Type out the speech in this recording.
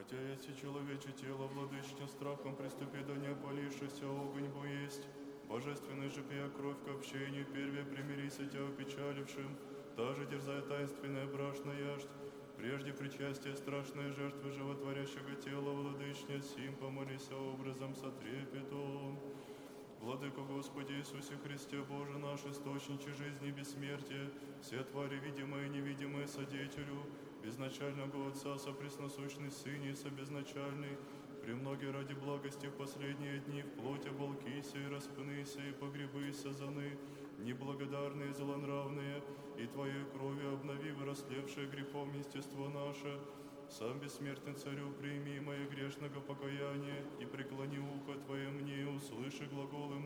Хотя если человече тело владычно страхом приступи, да не опалившийся огонь бо есть. Божественный же пия кровь к общению, первее примирися тебя опечалившим, та же дерзая таинственная брашная яждь, прежде причастие страшной жертвы животворящего тела владычня, сим помолися образом со трепетом. Владыко Господи Иисусе Христе, Боже наш, источниче жизни и бессмертия, все твари, видимые и невидимые, содеятелю, безначального Отца, сопресносущный Сыне и собезначальный, премноги ради благости в последние дни, в плоть оболкися и распнися и погребыся заны, неблагодарные и злонравные, и Твоей кровью обнови растлевшее грехом естество наше. Сам бессмертный Царю, прими мое грешного покаяние и преклони ухо Твое мне, услыши глаголы